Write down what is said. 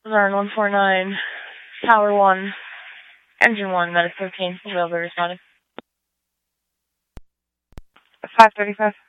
Zern 149, Tower 1, Engine 1, Medic 13, will be responding. 535.